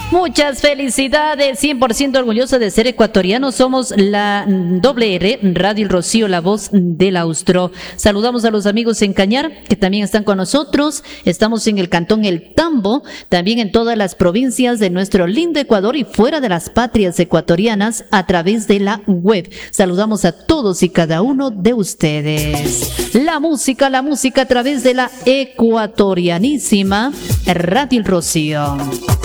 Muchas felicidades, 100% orgulloso de ser ecuatoriano. Somos la WR, Radio El Rocío, la voz del Austro. Saludamos a los amigos en Cañar, que también están con nosotros. Estamos en el cantón El Tambo, también en todas las provincias de nuestro lindo Ecuador y fuera de las patrias ecuatorianas a través de la web. Saludamos a todos y cada uno de ustedes. La música a través de la ecuatorianísima Radio El Rocío.